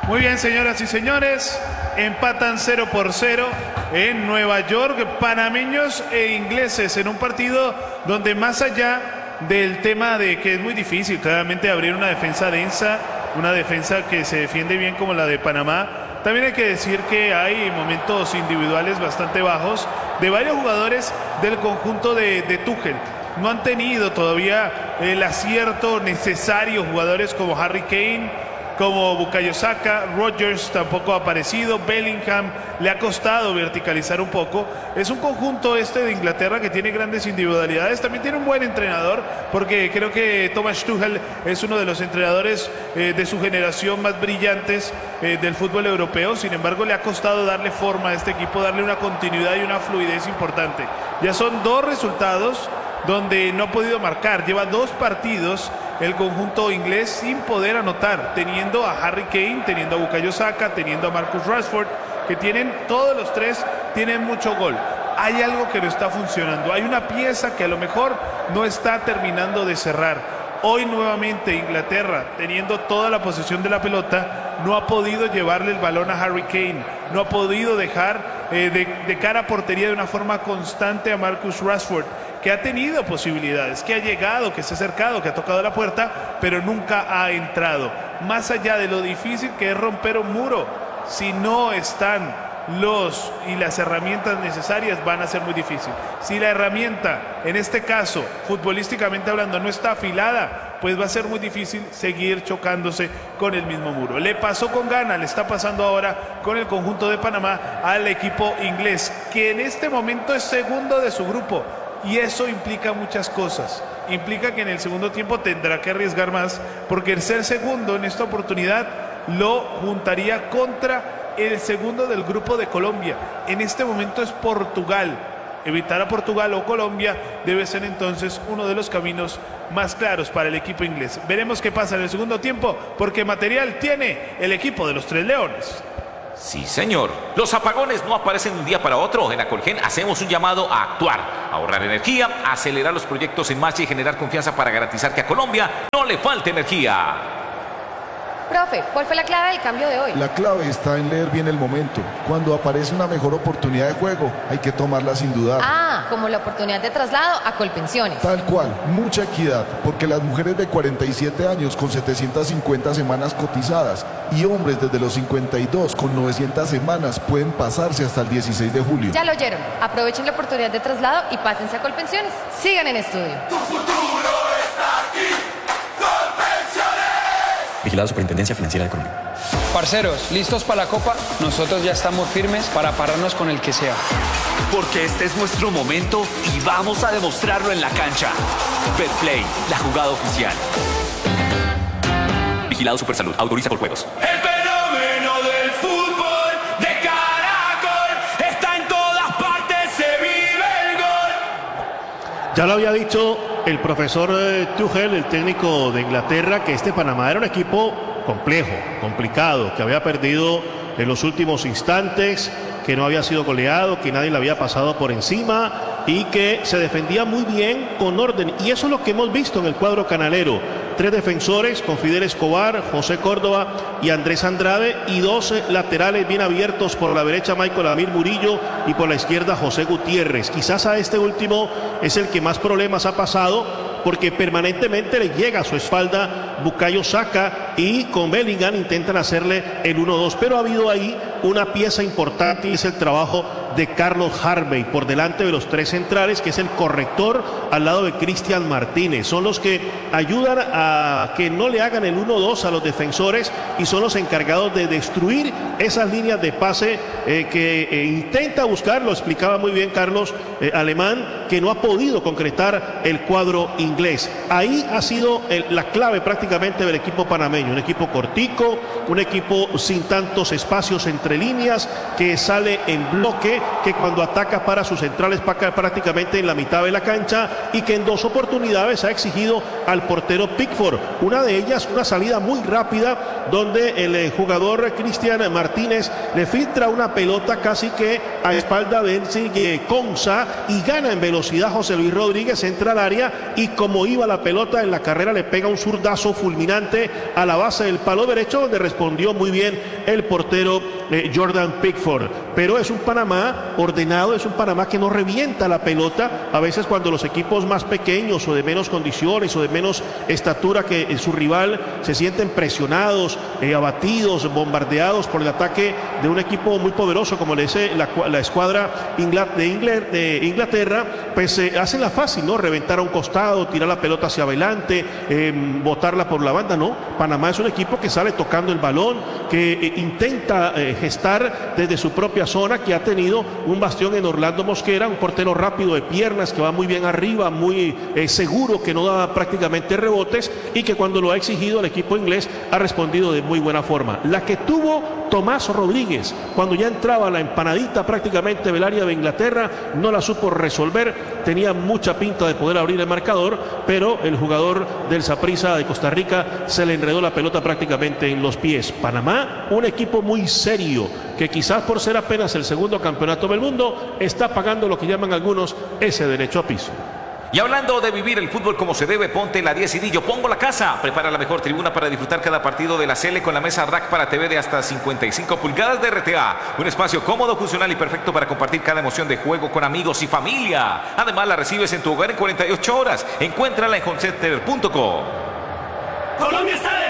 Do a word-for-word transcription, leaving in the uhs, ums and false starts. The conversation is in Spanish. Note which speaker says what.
Speaker 1: Muy bien, señoras y señores, empatan cero por cero en Nueva York, panameños e ingleses, en un partido donde más allá del tema de que es muy difícil claramente abrir una defensa densa, una defensa que se defiende bien como la de Panamá, también hay que decir que hay momentos individuales bastante bajos de varios jugadores del conjunto de, de Tuchel. No han tenido todavía el acierto necesario jugadores como Harry Kane, como Bukayo Saka. Rodgers tampoco ha aparecido, Bellingham le ha costado verticalizar un poco. Es un conjunto este de Inglaterra que tiene grandes individualidades, también tiene un buen entrenador, porque creo que Thomas Tuchel es uno de los entrenadores eh, de su generación más brillantes eh, del fútbol europeo. Sin embargo, le ha costado darle forma a este equipo, darle una continuidad y una fluidez importante. Ya son dos resultados donde no ha podido marcar, lleva dos partidos el conjunto inglés sin poder anotar, teniendo a Harry Kane, teniendo a Bukayo Saka, teniendo a Marcus Rashford, que tienen, todos los tres tienen mucho gol. Hay algo que no está funcionando, hay una pieza que a lo mejor no está terminando de cerrar. Hoy nuevamente Inglaterra, teniendo toda la posesión de la pelota, no ha podido llevarle el balón a Harry Kane, no ha podido dejar eh, de, de cara a portería de una forma constante a Marcus Rashford, que ha tenido posibilidades, que ha llegado, que se ha acercado, que ha tocado la puerta, pero nunca ha entrado. Más allá de lo difícil que es romper un muro, si no están los y las herramientas necesarias, van a ser muy difícil. Si la herramienta, en este caso, futbolísticamente hablando, no está afilada, pues va a ser muy difícil seguir chocándose con el mismo muro. Le pasó con Ghana, le está pasando ahora con el conjunto de Panamá al equipo inglés, que en este momento es segundo de su grupo. Y eso implica muchas cosas. Implica que en el segundo tiempo tendrá que arriesgar más, porque el ser segundo en esta oportunidad lo juntaría contra el segundo del grupo de Colombia. En este momento es Portugal. Evitar a Portugal o Colombia debe ser entonces uno de los caminos más claros para el equipo inglés. Veremos qué pasa en el segundo tiempo, porque material tiene el equipo de los Tres Leones.
Speaker 2: Sí, señor. Los apagones no aparecen de un día para otro. En Acolgen hacemos un llamado a actuar, a ahorrar energía, a acelerar los proyectos en marcha y generar confianza para garantizar que a Colombia no le falte energía.
Speaker 3: Profe, ¿cuál fue la clave del cambio de hoy?
Speaker 4: La clave está en leer bien el momento. Cuando aparece una mejor oportunidad de juego, hay que tomarla sin dudar.
Speaker 3: Ah, como la oportunidad de traslado a Colpensiones.
Speaker 4: Tal cual, mucha equidad, porque las mujeres de cuarenta y siete años con setecientas cincuenta semanas cotizadas y hombres desde los cincuenta y dos con novecientas semanas pueden pasarse hasta el dieciséis de julio.
Speaker 3: Ya lo oyeron. Aprovechen la oportunidad de traslado y pásense a Colpensiones. Sigan en estudio.
Speaker 5: Tu futuro está aquí.
Speaker 6: Vigilado Superintendencia Financiera de Colombia.
Speaker 7: Parceros, ¿listos para la Copa? Nosotros ya estamos firmes para pararnos con el que sea.
Speaker 8: Porque este es nuestro momento y vamos a demostrarlo en la cancha. Betplay, la jugada oficial.
Speaker 6: Vigilado Supersalud. Autoriza por juegos.
Speaker 5: El fenómeno del fútbol de Caracol está en todas partes, se vive el gol.
Speaker 9: Ya lo había dicho el profesor Tuchel, el técnico de Inglaterra, que este Panamá era un equipo complejo, complicado, que había perdido en los últimos instantes, que no había sido goleado, que nadie le había pasado por encima y que se defendía muy bien con orden. Y eso es lo que hemos visto en el cuadro canalero. Tres defensores con Fidel Escobar, José Córdoba y Andrés Andrade, y dos laterales bien abiertos, por la derecha Michael Amir Murillo y por la izquierda José Gutiérrez. Quizás a este último es el que más problemas ha pasado, porque permanentemente le llega a su espalda Bukayo Saka y con Bellingham intentan hacerle el uno dos, pero ha habido ahí una pieza importante y es el trabajo de Carlos Harvey por delante de los tres centrales, que es el corrector al lado de Cristian Martínez. Son los que ayudan a que no le hagan el uno dos a los defensores y son los encargados de destruir esas líneas de pase eh, que eh, intenta buscar, lo explicaba muy bien Carlos eh, Alemán, que no ha podido concretar el cuadro inglés. Ahí ha sido el, la clave prácticamente del equipo panameño, un equipo cortico, un equipo sin tantos espacios entre líneas, que sale en bloque choque, que cuando ataca para sus centrales prácticamente en la mitad de la cancha y que en dos oportunidades ha exigido al portero Pickford. Una de ellas, una salida muy rápida donde el jugador Cristian Martínez le filtra una pelota casi que a espalda de Enrique Conza y gana en velocidad José Luis Rodríguez, entra al área y como iba la pelota en la carrera le pega un zurdazo fulminante a la base del palo derecho donde respondió muy bien el portero eh, Jordan Pickford. Pero es un Panamá ordenado, es un Panamá que no revienta la pelota. A veces cuando los equipos más pequeños o de menos condiciones o de menos estatura que eh, su rival se sienten presionados, eh, abatidos, bombardeados por el ataque de un equipo muy poderoso como le dice la, la escuadra de Inglaterra, pues eh, hacen la fácil, ¿no? Reventar a un costado, tirar la pelota hacia adelante, eh, botarla por la banda, ¿no? Panamá es un equipo que sale tocando el balón, que eh, intenta eh, gestar desde su propia zona, que ha tenido un bastión en Orlando Mosquera, un portero rápido de piernas que va muy bien arriba, muy eh, seguro, que no da prácticamente rebotes y que cuando lo ha exigido el equipo inglés ha respondido de muy buena forma. La que tuvo Tomás Rodríguez cuando ya entraba la empanadita prácticamente del área de Inglaterra, no la supo resolver, tenía mucha pinta de poder abrir el marcador, pero el jugador del Saprissa de Costa Rica se le enredó la pelota prácticamente en los pies. Panamá, un equipo muy serio, que quizás por ser apenas el segundo campeonato del mundo, está pagando lo que llaman algunos ese derecho a piso.
Speaker 2: Y hablando de vivir el fútbol como se debe, ponte la diez y di, yo pongo la casa. Prepara la mejor tribuna para disfrutar cada partido de la Sele con la mesa rack para T V de hasta cincuenta y cinco pulgadas de R T A. Un espacio cómodo, funcional y perfecto para compartir cada emoción de juego con amigos y familia. Además, la recibes en tu hogar en cuarenta y ocho horas. Encuéntrala en homecenter punto com.
Speaker 5: Colombia está de